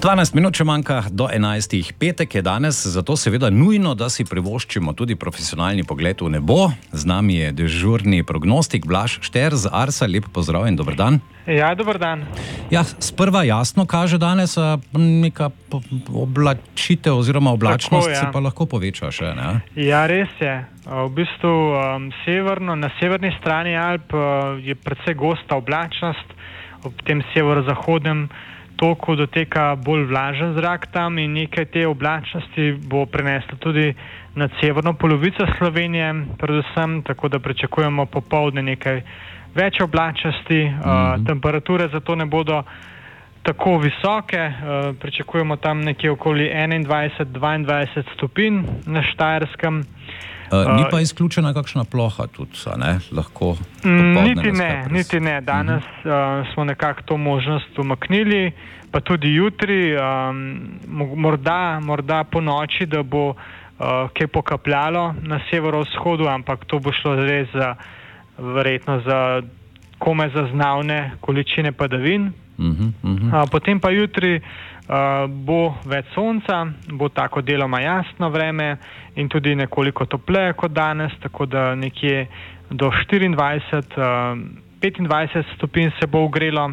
12 minut še manjka do 11. Petek je danes, zato seveda nujno, da si privoščimo tudi profesionalni pogled v nebo. Z nami je dežurni prognostik Blaž Šter z Arsa. Lep pozdrav in dober dan. Ja, dober dan. Ja, sprva jasno kaže danes, neka oblačitev oziroma oblačnost se pa lahko poveča še, ne? Ja, res je. V bistvu na severni strani Alp je precej gosta oblačnost, ob tem severozahodnem toku doteka bolj vlažen zrak tam in nekaj te oblačnosti bo preneslo tudi nad severno polovico Slovenije, predvsem, tako da pričakujemo popoldne nekaj več oblačnosti. Temperature zato ne bodo tako visoke, pričakujemo tam nekje okoli 21-22 stopinj na Štajerskem. Ni pa izključena kakšna ploha tudi, ne? Lahko Niti ne. Danes smo nekako to možnost umaknili, pa tudi jutri, morda po noči, da bo kaj pokapljalo na severovzhodu, ampak to bo šlo res verjetno za komaj zaznavne količine padavin. Potem pa jutri bo več sonca, bo tako deloma jasno vreme in tudi nekoliko topleje kot danes, tako da nekje do 24-25 stopinj se bo ogrelo.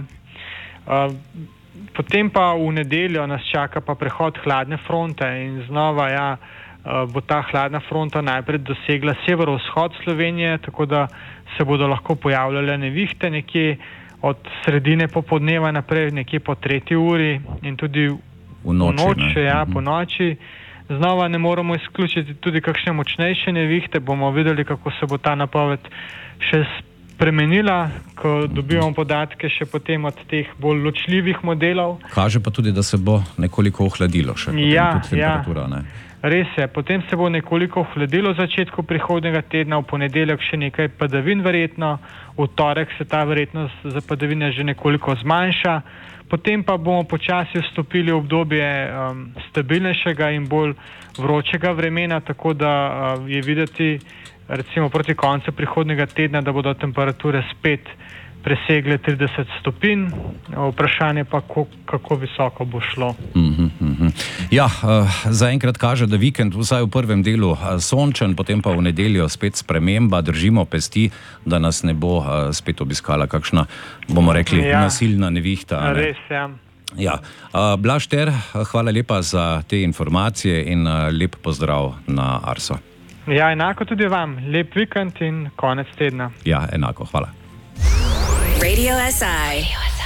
Potem pa v nedeljo nas čaka pa prehod hladne fronte in znova bo ta hladna fronta najprej dosegla severovzhod Slovenije, tako da se bodo lahko pojavljale nevihte nekje od sredine popoldneva naprej, nekje po 3. uri in tudi po noči. Znova ne moremo izključiti tudi kakšne močnejše nevihte, bomo videli, kako se bo ta napoved še spremenila, ko dobivamo podatke še potem od teh bolj ločljivih modelov. Kaže pa tudi, da se bo nekoliko ohladilo še potem tudi temperatura, ne? Res je, potem se bo nekoliko ohladilo v začetku prihodnjega tedna, v ponedeljek še nekaj padavin verjetno, v torek se ta verjetnost za padavine že nekoliko zmanjša, potem pa bomo počasi vstopili v obdobje stabilnejšega in bolj vročega vremena, tako da je videti recimo proti koncu prihodnjega tedna, da bodo temperature spet presegle 30 stopinj, vprašanje pa, kako visoko bo šlo. Ja, zaenkrat kaže, da vikend vsaj v prvem delu sončen, potem pa v nedeljo spet sprememba, držimo pesti, da nas ne bo spet obiskala kakšna, bomo rekli, nasilna nevihta. Res, ja. Ja, Blaž Šter, hvala lepa za te informacije in lep pozdrav na Arso. Ja, enako tudi vam. Lep vikend in konec tedna. Ja, enako, hvala. Radio SI.